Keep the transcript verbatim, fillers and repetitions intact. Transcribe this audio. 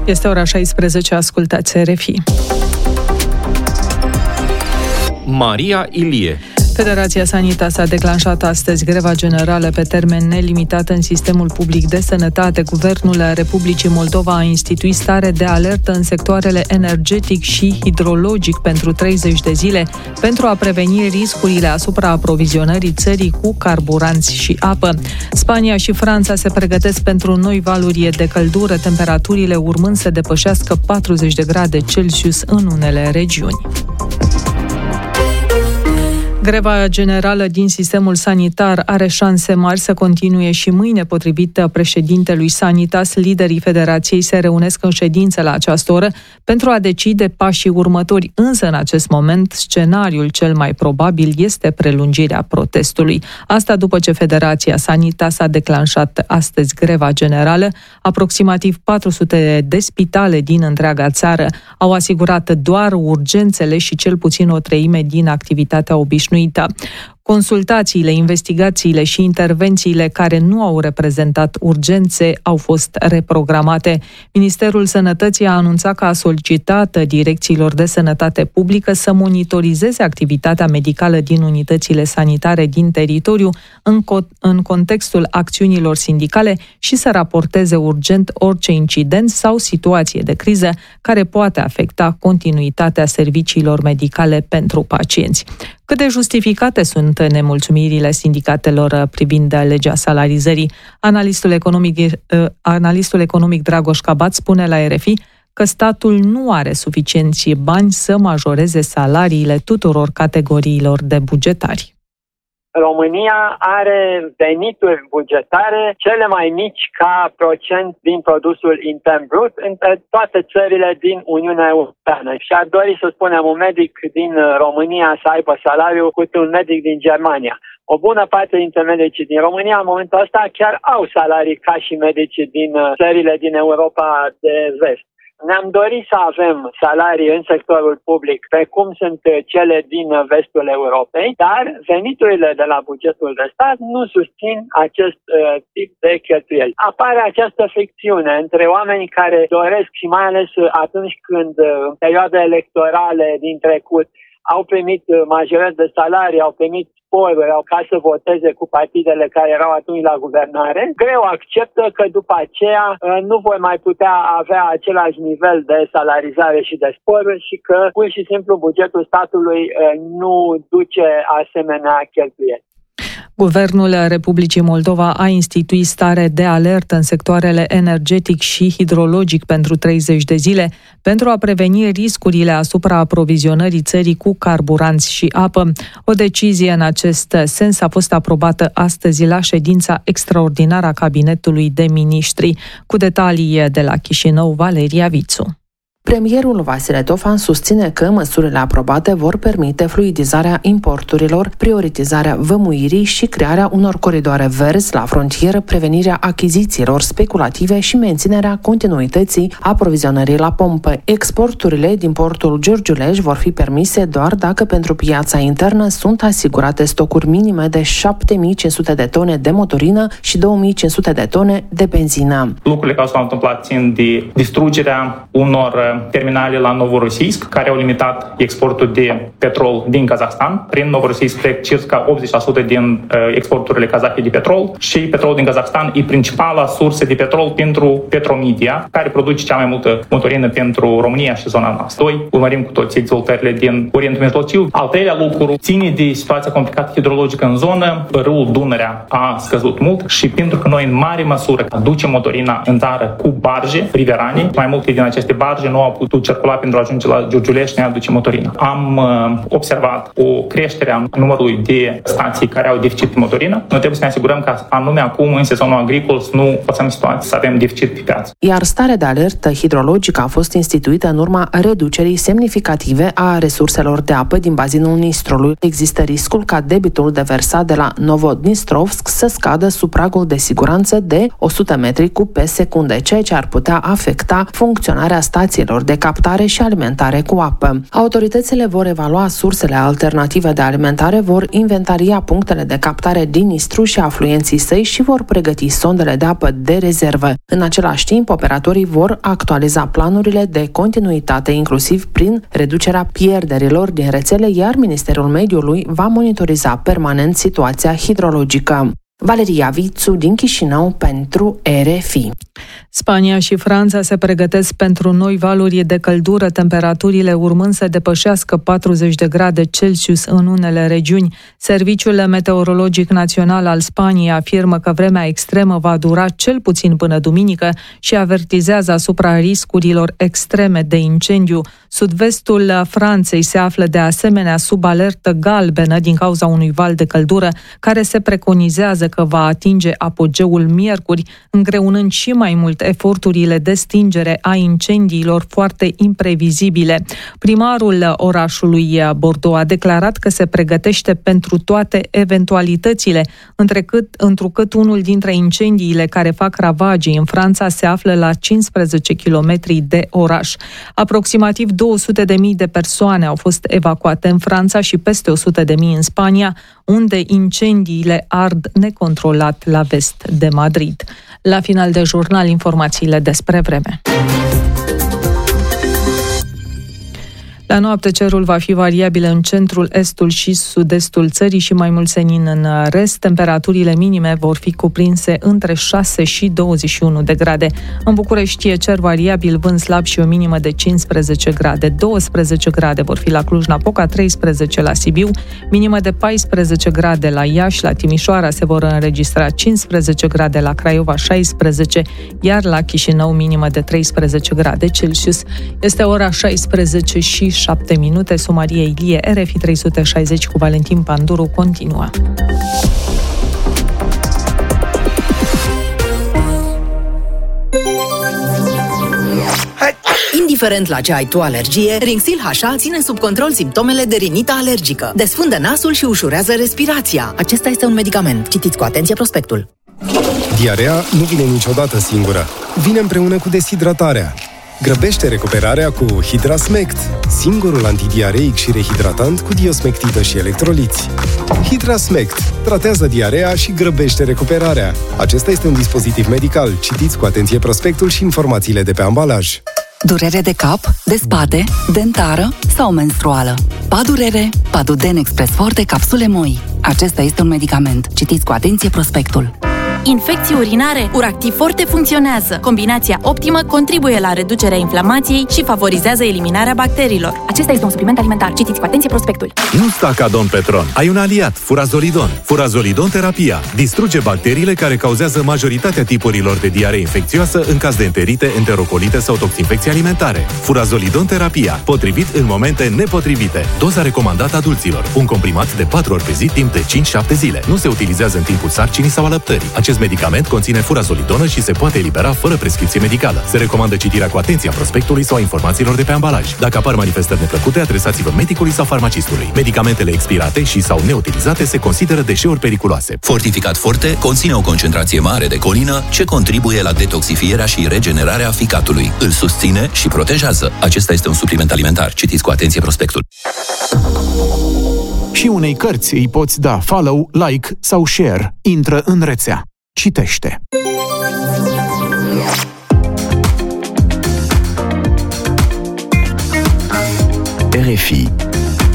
Este ora șaisprezece, ascultați R F I. Maria Ilie. Federația Sanitas a declanșat astăzi greva generală pe termen nelimitat în sistemul public de sănătate. Guvernul Republicii Moldova a instituit stare de alertă în sectoarele energetic și hidrologic pentru treizeci de zile pentru a preveni riscurile asupra aprovizionării țării cu carburanți și apă. Spania și Franța se pregătesc pentru noi valuri de căldură, temperaturile urmând să depășească patruzeci de grade Celsius în unele regiuni. Greva generală din sistemul sanitar are șanse mari să continue și mâine, potrivit președintelui Sanitas. Liderii federației se reunesc în ședință la această oră pentru a decide pașii următori. Însă, în acest moment, scenariul cel mai probabil este prelungirea protestului. Asta după ce Federația Sanitas a declanșat astăzi greva generală. Aproximativ patru sute de spitale din întreaga țară au asigurat doar urgențele și cel puțin o treime din activitatea obișnuită. Consultațiile, investigațiile și intervențiile care nu au reprezentat urgențe au fost reprogramate. Ministerul Sănătății a anunțat că a solicitat direcțiilor de sănătate publică să monitorizeze activitatea medicală din unitățile sanitare din teritoriu în, co- în contextul acțiunilor sindicale și să raporteze urgent orice incident sau situație de criză care poate afecta continuitatea serviciilor medicale pentru pacienți. Cât de justificate sunt nemulțumirile sindicatelor privind legea salarizării? Analistul economic, analistul economic Dragoș Cabat spune la R F I că statul nu are suficienți bani să majoreze salariile tuturor categoriilor de bugetari. România are venituri bugetare cele mai mici ca procent din produsul intern brut între toate țările din Uniunea Europeană. Și ar dori să spunem un medic din România să aibă salariu cu un medic din Germania. O bună parte dintre medicii din România în momentul ăsta chiar au salarii ca și medicii din țările din Europa de vest. Ne-am dorit să avem salarii în sectorul public, precum sunt cele din vestul Europei, dar veniturile de la bugetul de stat nu susțin acest uh, tip de cheltuieli. Apare această fricțiune între oamenii care doresc și mai ales atunci când, în perioade electorale din trecut, au primit majorări de salarii, au primit sporuri, au ca să voteze cu partidele care erau atunci la guvernare, greu acceptă că după aceea nu vor mai putea avea același nivel de salarizare și de sporuri și că pur și simplu bugetul statului nu duce asemenea cheltuieli. Guvernul Republicii Moldova a instituit stare de alertă în sectoarele energetic și hidrologic pentru treizeci de zile pentru a preveni riscurile asupra aprovizionării țării cu carburanți și apă. O decizie în acest sens a fost aprobată astăzi la ședința extraordinară a Cabinetului de Miniștri. Cu detalii de la Chișinău, Valeria Vițu. Premierul Vasile Tofan susține că măsurile aprobate vor permite fluidizarea importurilor, prioritizarea vămuirii și crearea unor coridoare verzi la frontieră, prevenirea achizițiilor speculative și menținerea continuității aprovizionării la pompă. Exporturile din portul Giurgiuleș vor fi permise doar dacă pentru piața internă sunt asigurate stocuri minime de șapte mii cinci sute de tone de motorină și două mii cinci sute de tone de benzină. Lucrurile care s-au întâmplat țin de distrugerea unor terminale la Novorossiysk, care au limitat exportul de petrol din Kazakhstan. Prin Novorossiysk trec circa optzeci la sută din uh, exporturile kazahe de petrol și petrolul din Kazakhstan e principala sursă de petrol pentru Petromedia, care produce cea mai multă motorină pentru România și zona noastră. Doi, urmărim cu toții dezvoltările din Orientul Mijlociu. Al treilea lucru ține de situația complicată hidrologică în zonă. Râul Dunărea a scăzut mult și pentru că noi în mare măsură aducem motorina în țară cu barje riverane, mai multe din aceste barje nu au putut circula pentru a ajunge la Giurgiuleș și ne aduce motorina. Am uh, observat o creștere a numărului de stații care au deficit de motorină. Noi trebuie să ne asigurăm că anume acum, în sezonul agricol, să nu facem situații să avem deficit pe piață. Iar starea de alertă hidrologică a fost instituită în urma reducerii semnificative a resurselor de apă din bazinul Nistrului. Există riscul ca debitul deversat de la Novodnistrovsk să scadă sub pragul de siguranță de o sută metri cub pe secundă, ceea ce ar putea afecta funcționarea stațiilor stațiilor de captare și alimentare cu apă. Autoritățile vor evalua sursele alternative de alimentare, vor inventaria punctele de captare din Nistru și afluenții săi și vor pregăti sondele de apă de rezervă. În același timp, operatorii vor actualiza planurile de continuitate, inclusiv prin reducerea pierderilor din rețele, iar Ministerul Mediului va monitoriza permanent situația hidrologică. Valeria Vițu din Chișinău pentru R F I. Spania și Franța se pregătesc pentru noi valuri de căldură, temperaturile urmând să depășească patruzeci de grade Celsius în unele regiuni. Serviciul Meteorologic Național al Spaniei afirmă că vremea extremă va dura cel puțin până duminică și avertizează asupra riscurilor extreme de incendiu. Sud-vestul Franței se află de asemenea sub alertă galbenă din cauza unui val de căldură care se preconizează că va atinge apogeul miercuri, îngreunând și mai mult eforturile de stingere a incendiilor foarte imprevizibile. Primarul orașului Bordeaux a declarat că se pregătește pentru toate eventualitățile, întrecât, întrucât unul dintre incendiile care fac ravagii în Franța se află la cincisprezece kilometri de oraș. Aproximativ două sute de mii de persoane au fost evacuate în Franța și peste o sută de mii în Spania, unde incendiile ard necontrolat la vest de Madrid. La final de jurnal, informațiile despre vreme. La noapte, cerul va fi variabil în centrul, estul și sud-estul țării și mai mult senin în rest. Temperaturile minime vor fi cuprinse între șase și douăzeci și unu de grade. În București e cer variabil, vânt slab și o minimă de cincisprezece grade. douăsprezece grade vor fi la Cluj-Napoca, treisprezece la Sibiu, minimă de paisprezece grade la Iași, la Timișoara se vor înregistra cincisprezece grade, la Craiova șaisprezece, iar la Chișinău minimă de treisprezece grade Celsius. Este ora șaisprezece și șapte minute. Sumarie Ilie, R F I trei sute șaizeci cu Valentin Panduru continuă. Indiferent la ce ai tu alergie, Rinxil H A ține sub control simptomele de rinită alergică. Desfundă nasul și ușurează respirația. Acesta este un medicament. Citiți cu atenție prospectul. Diarea nu vine niciodată singură. Vine împreună cu deshidratarea. Grăbește recuperarea cu Hidrasmect, singurul antidiareic și rehidratant cu diosmectidă și electroliți. Hidrasmect tratează diarea și grăbește recuperarea. Acesta este un dispozitiv medical. Citiți cu atenție prospectul și informațiile de pe ambalaj. Durere de cap, de spate, dentară sau menstruală. Padurere, Paduden Express Forte capsule moi. Acesta este un medicament. Citiți cu atenție prospectul. Infecții urinare, Uractiv Forte funcționează. Combinația optimă contribuie la reducerea inflamației și favorizează eliminarea bacteriilor. Acesta este un supliment alimentar. Citiți cu atenție prospectul. Nu sta ca Don Petron. Ai un aliat, Furazolidon. Furazolidon terapia distruge bacteriile care cauzează majoritatea tipurilor de diaree infecțioasă în caz de enterite, enterocolite sau toxinfecții alimentare. Furazolidon terapia, potrivit în momente nepotrivite. Doza recomandată adulților. Un comprimat de patru ori pe zi timp de cinci șapte zile. Nu se utilizează în timpul sarcinii sau alăptării. Acest medicament conține furazolidonă și se poate elibera fără prescripție medicală. Se recomandă citirea cu atenție a prospectului sau a informațiilor de pe ambalaj. Dacă apar manifestări neplăcute, adresați-vă medicului sau farmacistului. Medicamentele expirate și sau neutilizate se consideră deșeuri periculoase. Fortificat Forte conține o concentrație mare de colină ce contribuie la detoxifierea și regenerarea ficatului. Îl susține și protejează. Acesta este un supliment alimentar. Citiți cu atenție prospectul. Și unei cărți îi poți da follow, like sau share. Intră în rețea. Citește. R F I